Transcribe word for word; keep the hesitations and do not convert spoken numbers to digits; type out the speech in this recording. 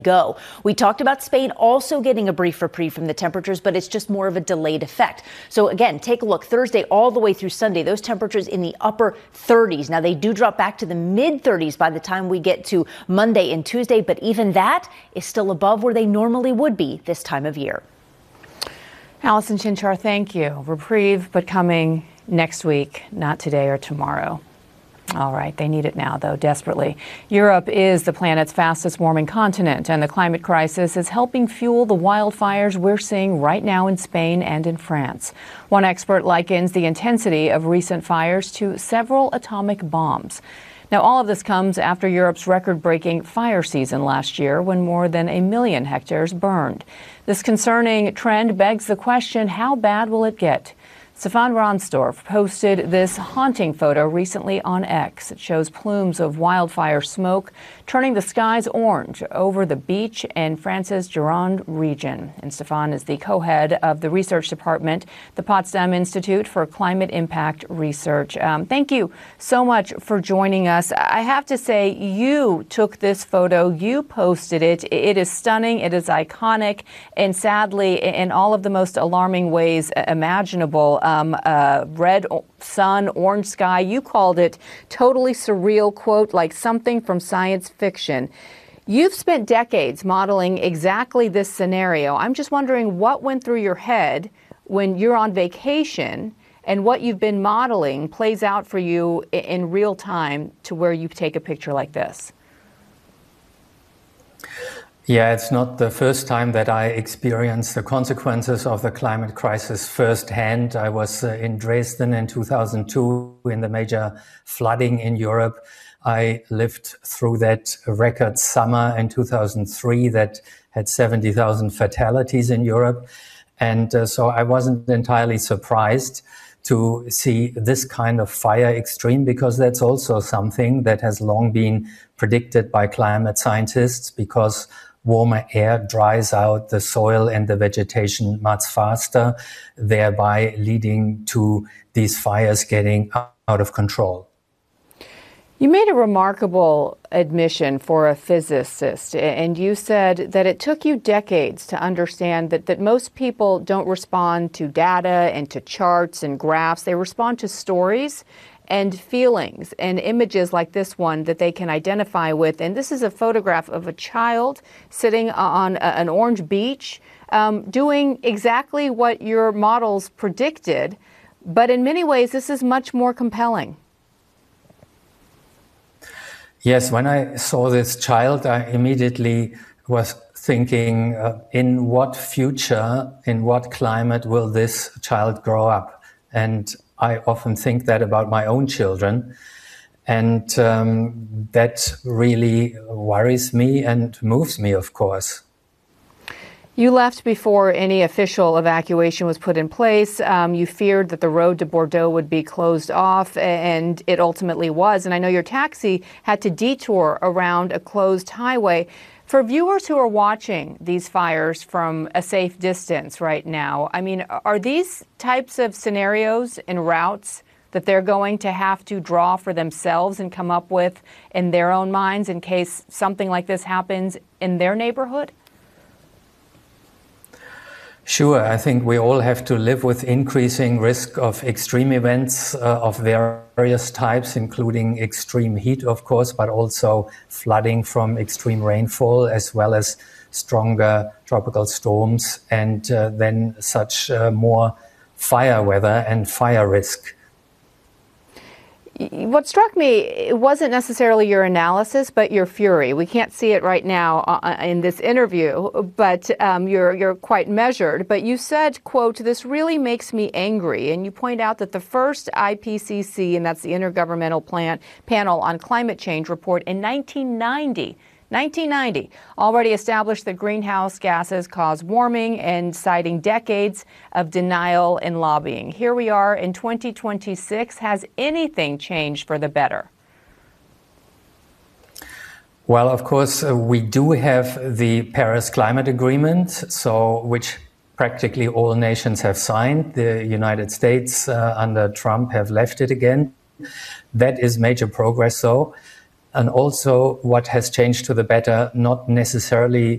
go. We talked about Spain also getting a brief reprieve from the temperatures, but it's just more of a delayed effect. So again, take a look. Thursday all the way through Sunday, those temperatures in the upper thirties. Now they do drop back to the mid thirties by the time we get to Monday and Tuesday, but even that is still above where they normally would be this time of year. Allison Chinchar, thank you. Reprieve, but coming next week, not today or tomorrow. All right, they need it now, though, desperately. Europe is the planet's fastest warming continent, and the climate crisis is helping fuel the wildfires we're seeing right now in Spain and in France. One expert likens the intensity of recent fires to several atomic bombs. Now, all of this comes after Europe's record-breaking fire season last year, when more than a million hectares burned. This concerning trend begs the question, how bad will it get? Stefan Rahnsdorf posted this haunting photo recently on X. It shows plumes of wildfire smoke turning the skies orange over the beach in France's Gironde region. And Stefan is the co-head of the research department, the Potsdam Institute for Climate Impact Research. Um, thank you so much for joining us. I have to say, you took this photo, you posted it. It is stunning, it is iconic, and sadly, in all of the most alarming ways imaginable. Um, uh, red sun, orange sky. You called it totally surreal, quote, like something from science fiction. You've spent decades modeling exactly this scenario. I'm just wondering what went through your head when you're on vacation and what you've been modeling plays out for you in real time to where you take a picture like this. Yeah, it's not the first time that I experienced the consequences of the climate crisis firsthand. I was uh, in Dresden in two thousand two in the major flooding in Europe. I lived through that record summer in two thousand three that had seventy thousand fatalities in Europe. And uh, so I wasn't entirely surprised to see this kind of fire extreme, because that's also something that has long been predicted by climate scientists, because warmer air dries out the soil and the vegetation much faster, thereby leading to these fires getting out of control. You made a remarkable admission for a physicist, and you said that it took you decades to understand that, that most people don't respond to data and to charts and graphs. They respond to stories and feelings and images like this one that they can identify with. And this is a photograph of a child sitting on a, an orange beach um, doing exactly what your models predicted. But in many ways, this is much more compelling. Yes, when I saw this child, I immediately was thinking, uh, in what future, in what climate will this child grow up? And I often think that about my own children, and um, that really worries me and moves me, of course. You left before any official evacuation was put in place. Um, you feared that the road to Bordeaux would be closed off, and it ultimately was. And I know your taxi had to detour around a closed highway. For viewers who are watching these fires from a safe distance right now, I mean, are these types of scenarios and routes that they're going to have to draw for themselves and come up with in their own minds in case something like this happens in their neighborhood? Sure, I think we all have to live with increasing risk of extreme events uh, of various types, including extreme heat, of course, but also flooding from extreme rainfall, as well as stronger tropical storms, and uh, then such uh, more fire weather and fire risk. What struck me, it wasn't necessarily your analysis, but your fury. We can't see it right now in this interview, but um, you're, you're quite measured. But you said, quote, "This really makes me angry." And you point out that the first I P C C, and that's the Intergovernmental Plan, Panel on Climate Change report in nineteen ninety, nineteen ninety, already established that greenhouse gases cause warming, and citing decades of denial and lobbying. Here we are in twenty twenty-six. Has anything changed for the better? Well, of course, uh, we do have the Paris Climate Agreement, so which practically all nations have signed. The United States uh, under Trump have left it again. That is major progress, though. and also what has changed to the better, not necessarily